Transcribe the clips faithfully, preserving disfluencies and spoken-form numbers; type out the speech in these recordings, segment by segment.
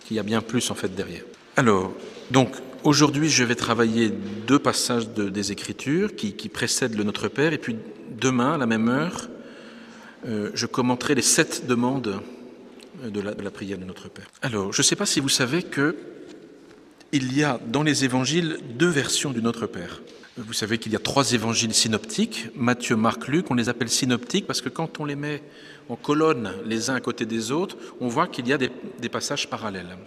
qu'il y a bien plus en fait derrière. Alors, donc, aujourd'hui, je vais travailler deux passages de, des Écritures qui, qui précèdent le Notre Père, et puis demain, à la même heure, euh, je commenterai les sept demandes de la, de la prière de Notre Père. Alors, je ne sais pas si vous savez que il y a dans les évangiles deux versions du Notre Père. Vous savez qu'il y a trois évangiles synoptiques, Matthieu, Marc, Luc. On les appelle synoptiques parce que quand on les met en colonne les uns à côté des autres, on voit qu'il y a des, des passages parallèles.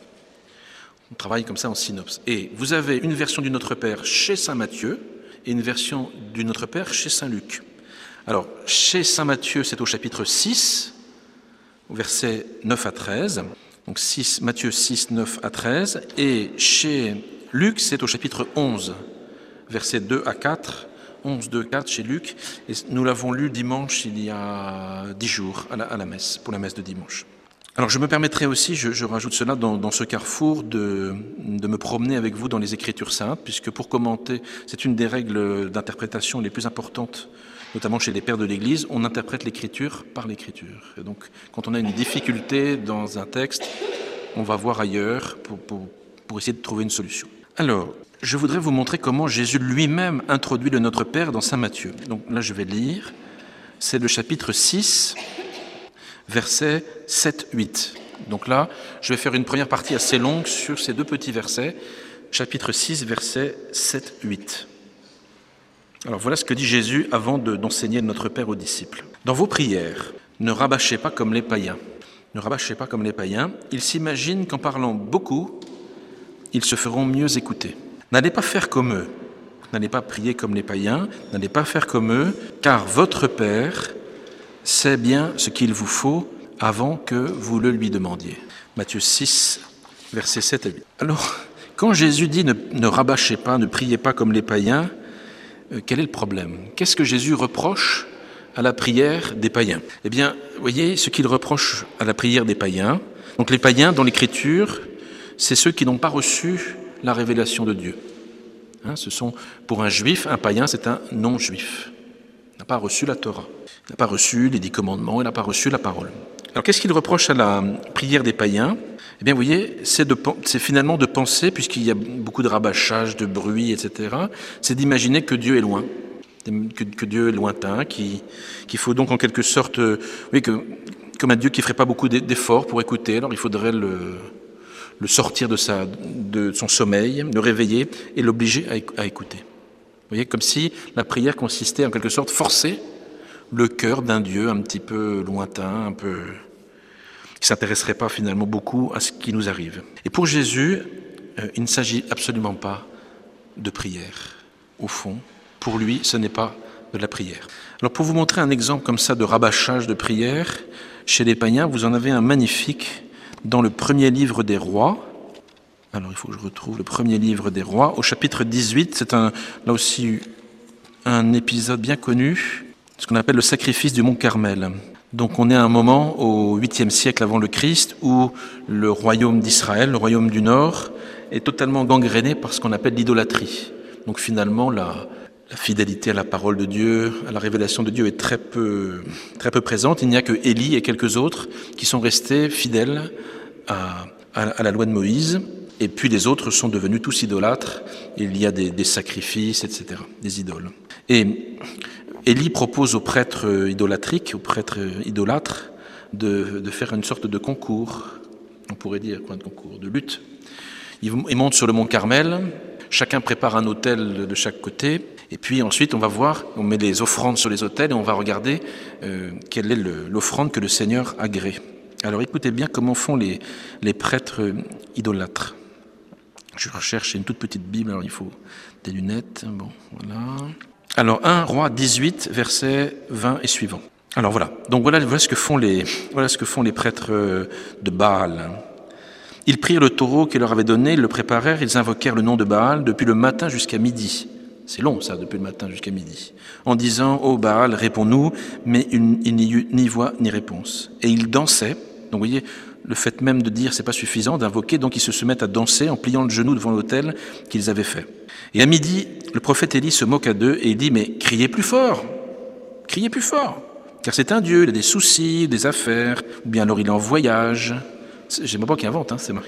On travaille comme ça en synopse. Et vous avez une version du Notre Père chez saint Matthieu et une version du Notre Père chez saint Luc. Alors, chez saint Matthieu, c'est au chapitre six, versets neuf à treize. Donc six, Matthieu six, neuf à treize. Et chez Luc, c'est au chapitre onze, versets deux à quatre. onze, deux, quatre chez Luc. Et nous l'avons lu dimanche, il y a dix jours, à la, à la messe, pour la messe de dimanche. Alors je me permettrai aussi, je, je rajoute cela dans, dans ce carrefour, de, de me promener avec vous dans les Écritures saintes, puisque pour commenter, c'est une des règles d'interprétation les plus importantes, notamment chez les pères de l'Église, on interprète l'Écriture par l'Écriture. Et donc quand on a une difficulté dans un texte, on va voir ailleurs pour, pour, pour essayer de trouver une solution. Alors, je voudrais vous montrer comment Jésus lui-même introduit le Notre Père dans saint Matthieu. Donc là, je vais lire, c'est le chapitre six, versets sept à huit. Donc là, je vais faire une première partie assez longue sur ces deux petits versets, chapitre six, versets sept à huit. Alors voilà ce que dit Jésus avant de, d'enseigner le Notre Père aux disciples. Dans vos prières, ne rabâchez pas comme les païens. Ne rabâchez pas comme les païens. Ils s'imaginent qu'en parlant beaucoup, ils se feront mieux écouter. N'allez pas faire comme eux. N'allez pas prier comme les païens. N'allez pas faire comme eux, car votre Père sait bien ce qu'il vous faut avant que vous le lui demandiez. Matthieu six, versets sept à huit. Alors, quand Jésus dit ne, ne rabâchez pas, ne priez pas comme les païens, euh, quel est le problème ? Qu'est-ce que Jésus reproche à la prière des païens ? Eh bien, vous voyez, ce qu'il reproche à la prière des païens, donc les païens dans l'Écriture, c'est ceux qui n'ont pas reçu la révélation de Dieu. Hein, ce sont, pour un juif, un païen, c'est un non-juif. Il n'a pas reçu la Torah. Il n'a pas reçu les dix commandements, il n'a pas reçu la parole. Alors qu'est-ce qu'il reproche à la prière des païens ? Eh bien, vous voyez, c'est, de, c'est finalement de penser, puisqu'il y a beaucoup de rabâchage, de bruit, et cetera, c'est d'imaginer que Dieu est loin, que, que Dieu est lointain, qu'il, qu'il faut donc en quelque sorte, oui, que, comme un Dieu qui ne ferait pas beaucoup d'efforts pour écouter, alors il faudrait le, le sortir de, sa, de son sommeil, le réveiller et l'obliger à, à écouter. Vous voyez, comme si la prière consistait en quelque sorte forcer le cœur d'un Dieu un petit peu lointain, un peu qui ne s'intéresserait pas finalement beaucoup à ce qui nous arrive. Et pour Jésus, euh, il ne s'agit absolument pas de prière. Au fond, pour lui, ce n'est pas de la prière. Alors pour vous montrer un exemple comme ça de rabâchage de prière, chez les païens, vous en avez un magnifique dans le premier livre des rois. Alors il faut que je retrouve le premier livre des rois, au chapitre dix-huit, c'est un, là aussi un épisode bien connu, ce qu'on appelle le sacrifice du mont Carmel. Donc on est à un moment au huitième siècle avant le Christ où le royaume d'Israël, le royaume du Nord, est totalement gangréné par ce qu'on appelle l'idolâtrie. Donc finalement la, la fidélité à la parole de Dieu, à la révélation de Dieu est très peu, très peu présente. Il n'y a que Élie et quelques autres qui sont restés fidèles à, à, à la loi de Moïse. Et puis les autres sont devenus tous idolâtres. Il y a des, des sacrifices, et cetera, des idoles. Et Élie propose aux prêtres idolâtriques, aux prêtres idolâtres, de, de faire une sorte de concours. On pourrait dire quoi, de concours, de lutte. Ils, ils montent sur le mont Carmel. Chacun prépare un autel de chaque côté. Et puis ensuite, on va voir, on met les offrandes sur les autels et on va regarder euh, quelle est le, l'offrande que le Seigneur agrée. Alors écoutez bien comment font les, les prêtres idolâtres. Je recherche une toute petite Bible, alors il faut des lunettes. Bon, voilà. Alors un Roi dix-huit, versets vingt et suivants. Alors voilà, donc voilà, voilà, ce que font les, voilà ce que font les prêtres de Baal. Ils prirent le taureau qu'il leur avait donné, ils le préparèrent, ils invoquèrent le nom de Baal depuis le matin jusqu'à midi. C'est long ça, depuis le matin jusqu'à midi. En disant, ô Baal, réponds-nous, mais il n'y eut ni voix ni réponse. Et ils dansaient, donc vous voyez, le fait même de dire c'est pas suffisant, d'invoquer, donc ils se mettent à danser en pliant le genou devant l'autel qu'ils avaient fait. Et à midi, le prophète Élie se moqua d'eux et il dit, mais criez plus fort, criez plus fort, car c'est un Dieu, il a des soucis, des affaires, ou bien alors il est en voyage. J'aime pas qu'il invente, hein, c'est marqué.